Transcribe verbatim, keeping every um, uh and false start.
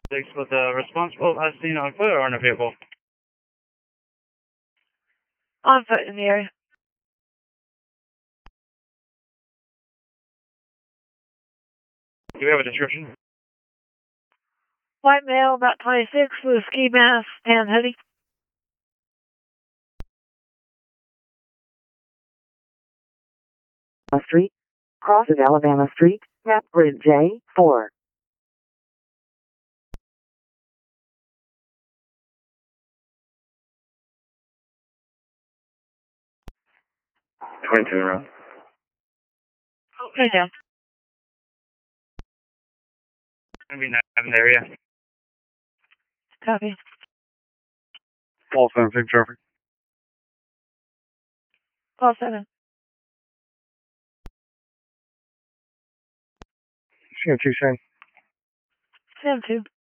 Six with a responsible as seen on foot or on a vehicle? On foot in the area. Do we have a description? White male, about twenty-six, with a ski mask and hoodie. Street, crosses Alabama Street, map grid J four. twenty-two around. Okay, down. Gonna be in that area. Copy. Paul seven six traffic. Call seven. Two seven. Seven two.